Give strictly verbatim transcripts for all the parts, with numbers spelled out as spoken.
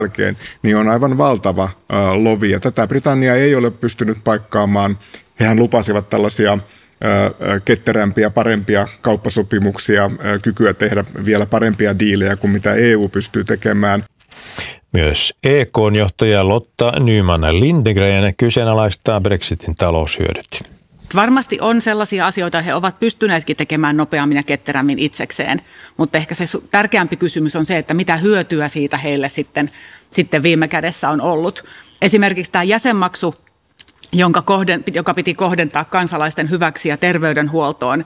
jälkeen, niin on aivan valtava ää, lovi. Ja tätä Britannia ei ole pystynyt paikkaamaan. Hehän lupasivat tällaisia ää, ketterämpiä, parempia kauppasopimuksia, ää, kykyä tehdä vielä parempia diilejä kuin mitä E U pystyy tekemään. Myös E K:n johtaja Lotta Nyman-Lindgren kyseenalaistaa Brexitin taloushyödyt. Varmasti on sellaisia asioita, he ovat pystyneetkin tekemään nopeammin ja ketterämmin itsekseen, mutta ehkä se tärkeämpi kysymys on se, että mitä hyötyä siitä heille sitten, sitten viime kädessä on ollut. Esimerkiksi tämä jäsenmaksu, jonka, kohden, joka piti kohdentaa kansalaisten hyväksi ja terveydenhuoltoon,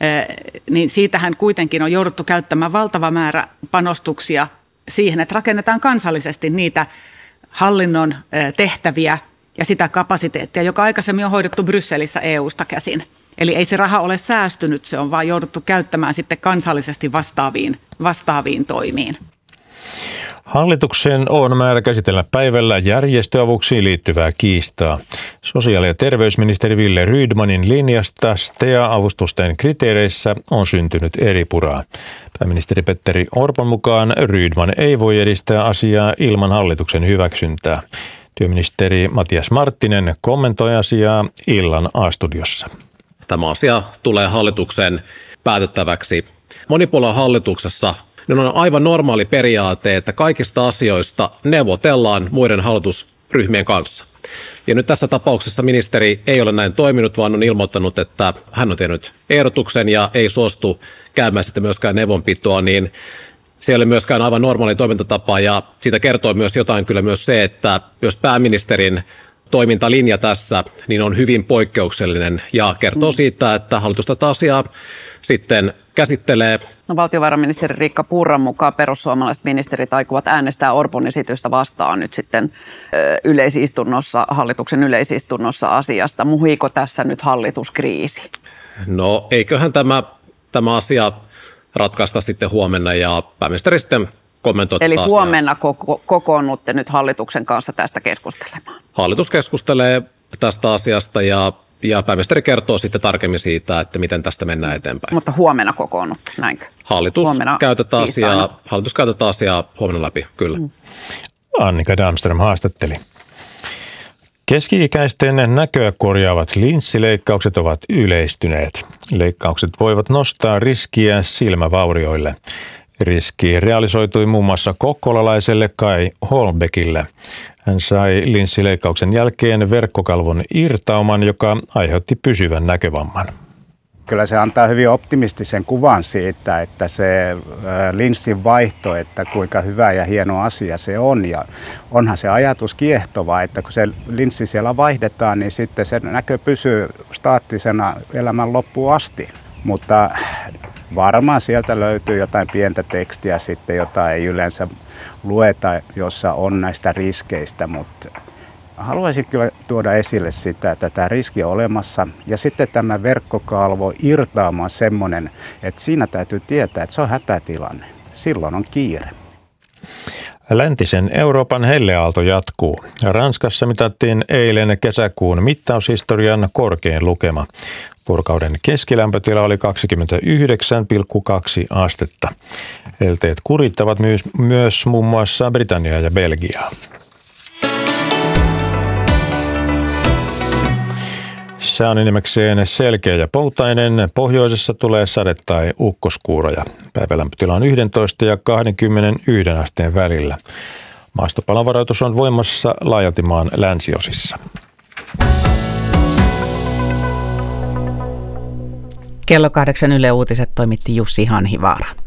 niin siitähän kuitenkin on jouduttu käyttämään valtava määrä panostuksia siihen, että rakennetaan kansallisesti niitä hallinnon tehtäviä ja sitä kapasiteettia, joka aikaisemmin on hoidettu Brysselissä E U:sta käsin. Eli ei se raha ole säästynyt, se on vaan jouduttu käyttämään sitten kansallisesti vastaaviin, vastaaviin toimiin. Hallituksen on määrä käsitellä päivällä järjestöavuksiin liittyvää kiistaa. Sosiaali- ja terveysministeri Wille Rydmanin linjasta S T E A-avustusten kriteereissä on syntynyt eripuraa. Pääministeri Petteri Orpon mukaan Rydman ei voi edistää asiaa ilman hallituksen hyväksyntää. Työministeri Matias Marttinen kommentoi asiaa illan A-studiossa. Tämä asia tulee hallituksen päätettäväksi. Monipuoluehallituksessa niin on aivan normaali periaate, että kaikista asioista neuvotellaan muiden hallitusryhmien kanssa. Ja nyt tässä tapauksessa ministeri ei ole näin toiminut, vaan on ilmoittanut, että hän on tehnyt ehdotuksen ja ei suostu käymään sitten myöskään neuvonpitoa, niin se ei ole myöskään aivan normaali toimintatapa ja siitä kertoo myös jotain kyllä myös se, että myös pääministerin toimintalinja tässä niin on hyvin poikkeuksellinen ja kertoo siitä, että hallitus tätä asiaa sitten käsittelee. No, valtiovarainministeri Riikka Purran mukaan perussuomalaiset ministerit aikovat äänestää Orpon esitystä vastaan nyt sitten yleisistunnossa, hallituksen yleisistunnossa asiasta. Muhiiko tässä nyt hallituskriisi? No eiköhän tämä, tämä asia ratkaista sitten huomenna ja pääministeri sitten kommentoi. Eli huomenna koko, kokoonnutte nyt hallituksen kanssa tästä keskustelemaan? Hallitus keskustelee tästä asiasta ja, ja pääministeri kertoo sitten tarkemmin siitä, että miten tästä mennään eteenpäin. Mutta huomenna kokoonnutte, näinkö? Hallitus käy tätä asiaa, hallitus käy tätä asiaa huomenna läpi, kyllä. Mm. Annika Damström haastatteli. Keski-ikäisten näköä korjaavat linssileikkaukset ovat yleistyneet. Leikkaukset voivat nostaa riskiä silmävaurioille. Riski realisoitui muun muassa kokkolalaiselle Kai Holmbeckille. Hän sai linssileikkauksen jälkeen verkkokalvon irtauman, joka aiheutti pysyvän näkövamman. Kyllä se antaa hyvin optimistisen kuvan siitä, että se linssin vaihto, että kuinka hyvä ja hieno asia se on. Ja onhan se ajatus kiehtova, että kun se linssi siellä vaihdetaan, niin sitten se näkö pysyy staattisena elämän loppuun asti. Mutta varmaan sieltä löytyy jotain pientä tekstiä sitten, jota ei yleensä lueta, jossa on näistä riskeistä, mutta haluaisin kyllä tuoda esille sitä, että tämä riski on olemassa ja sitten tämä verkkokalvo irtaama on semmoinen, että siinä täytyy tietää, että se on hätätilanne. Silloin on kiire. Läntisen Euroopan helleaalto jatkuu. Ranskassa mitattiin eilen kesäkuun mittaushistorian korkein lukema. Vuorokauden keskilämpötila oli kaksikymmentäyhdeksän pilkku kaksi astetta. Helteet kurittavat myös, myös muun muassa Britanniaa ja Belgiaa. Sää on enimmäkseen selkeä ja poutainen. Pohjoisessa tulee sade- tai ukkoskuuroja. Päivälämpötila on yksitoista ja kaksikymmentäyksi asteen välillä. Maastopalonvaroitus on voimassa laajalti maan länsiosissa. Kello kahdeksan Yle Uutiset toimitti Jussi Hanhivaara.